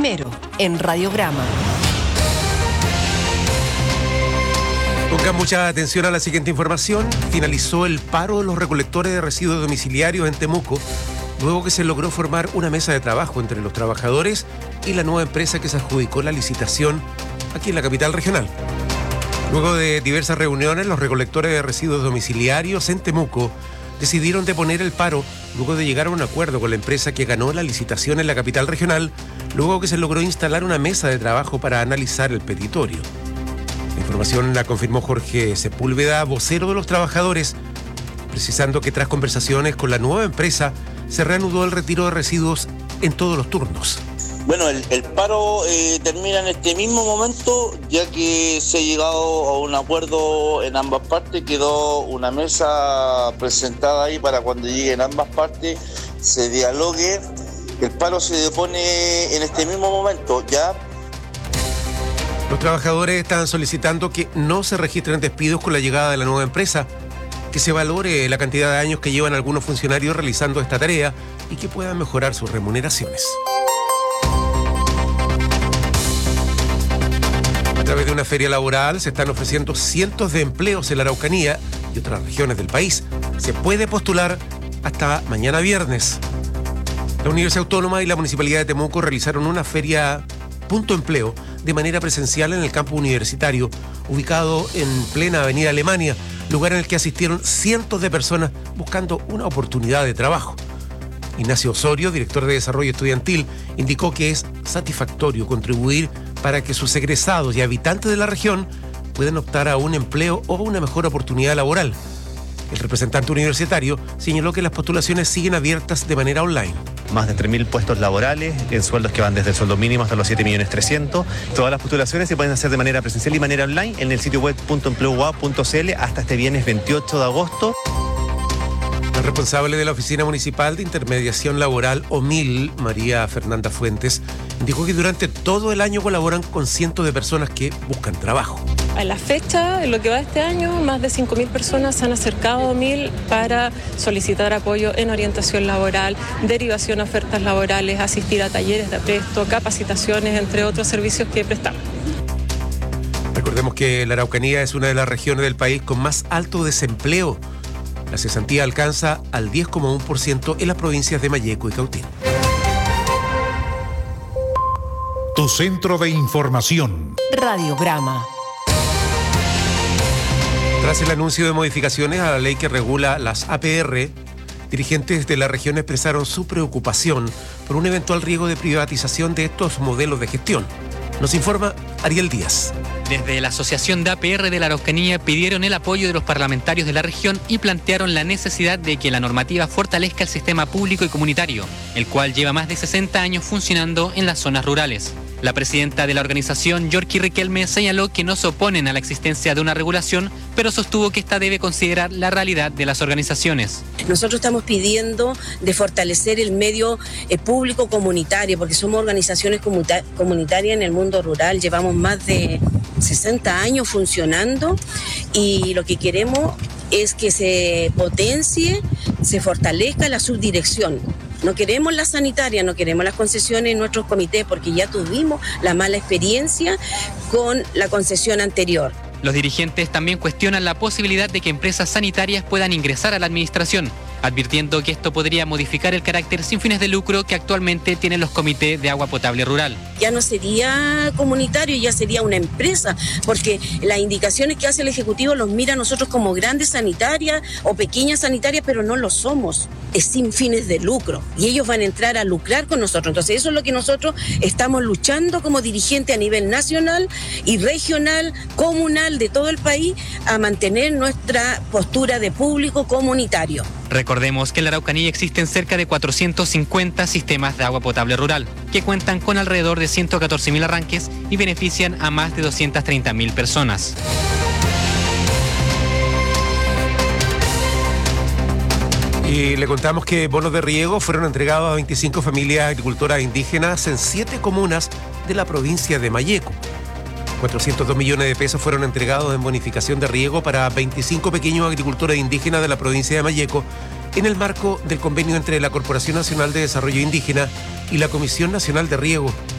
primero en Radiograma. Pongan mucha atención a la siguiente información. Finalizó el paro de los recolectores de residuos domiciliarios en Temuco, luego que se logró formar una mesa de trabajo entre los trabajadores y la nueva empresa que se adjudicó la licitación aquí en la capital regional. Luego de diversas reuniones, los recolectores de residuos domiciliarios en Temuco decidieron deponer el paro luego de llegar a un acuerdo con la empresa que ganó la licitación en la capital regional, luego que se logró instalar una mesa de trabajo para analizar el petitorio. La información la confirmó Jorge Sepúlveda, vocero de los trabajadores, precisando que tras conversaciones con la nueva empresa se reanudó el retiro de residuos en todos los turnos. Bueno, el paro termina en este mismo momento, ya que se ha llegado a un acuerdo en ambas partes. Quedó una mesa presentada ahí para cuando lleguen ambas partes se dialogue. El paro se depone en este mismo momento, ya. Los trabajadores están solicitando que no se registren despidos con la llegada de la nueva empresa, que se valore la cantidad de años que llevan algunos funcionarios realizando esta tarea y que puedan mejorar sus remuneraciones. A través de una feria laboral se están ofreciendo cientos de empleos en la Araucanía y otras regiones del país. Se puede postular hasta mañana viernes. La Universidad Autónoma y la Municipalidad de Temuco realizaron una feria Punto Empleo de manera presencial en el campus universitario, ubicado en plena Avenida Alemania, lugar en el que asistieron cientos de personas buscando una oportunidad de trabajo. Ignacio Osorio, director de Desarrollo Estudiantil, indicó que es satisfactorio contribuir para que sus egresados y habitantes de la región puedan optar a un empleo o a una mejor oportunidad laboral. El representante universitario señaló que las postulaciones siguen abiertas de manera online. Más de 3.000 puestos laborales en sueldos que van desde el sueldo mínimo hasta los 7.300.000. Todas las postulaciones se pueden hacer de manera presencial y manera online en el sitio web .empleo.cl hasta este viernes 28 de agosto. La responsable de la Oficina Municipal de Intermediación Laboral, OMIL, María Fernanda Fuentes, indicó que durante todo el año colaboran con cientos de personas que buscan trabajo. A la fecha, en lo que va este año, más de 5.000 personas se han acercado a OMIL para solicitar apoyo en orientación laboral, derivación a ofertas laborales, asistir a talleres de apresto, capacitaciones, entre otros servicios que prestamos. Recordemos que la Araucanía es una de las regiones del país con más alto desempleo. La cesantía alcanza al 10,1% en las provincias de Malleco y Cautín. Tu centro de información. Radiograma. Tras el anuncio de modificaciones a la ley que regula las APR, dirigentes de la región expresaron su preocupación por un eventual riesgo de privatización de estos modelos de gestión. Nos informa Ariel Díaz. Desde la Asociación de APR de la Araucanía pidieron el apoyo de los parlamentarios de la región y plantearon la necesidad de que la normativa fortalezca el sistema público y comunitario, el cual lleva más de 60 años funcionando en las zonas rurales. La presidenta de la organización, Yorki Riquelme, señaló que no se oponen a la existencia de una regulación, pero sostuvo que esta debe considerar la realidad de las organizaciones. Nosotros estamos pidiendo de fortalecer el medio público comunitario, porque somos organizaciones comunitarias en el mundo rural, llevamos más de 60 años funcionando y lo que queremos es que se potencie, se fortalezca la subdirección. No queremos la sanitaria, no queremos las concesiones en nuestros comités porque ya tuvimos la mala experiencia con la concesión anterior. Los dirigentes también cuestionan la posibilidad de que empresas sanitarias puedan ingresar a la administración, advirtiendo que esto podría modificar el carácter sin fines de lucro que actualmente tienen los comités de agua potable rural. Ya no sería comunitario, ya sería una empresa, porque las indicaciones que hace el Ejecutivo los mira a nosotros como grandes sanitarias o pequeñas sanitarias, pero no lo somos. Es sin fines de lucro y ellos van a entrar a lucrar con nosotros. Entonces eso es lo que nosotros estamos luchando como dirigente a nivel nacional y regional, comunal de todo el país, a mantener nuestra postura de público comunitario. Recordemos que en la Araucanía existen cerca de 450 sistemas de agua potable rural, que cuentan con alrededor de 114.000 arranques y benefician a más de 230.000 personas. Y le contamos que bonos de riego fueron entregados a 25 familias agricultoras indígenas en 7 comunas de la provincia de Malleco. 402 millones de pesos fueron entregados en bonificación de riego para 25 pequeños agricultores indígenas de la provincia de Malleco en el marco del convenio entre la Corporación Nacional de Desarrollo Indígena y la Comisión Nacional de Riego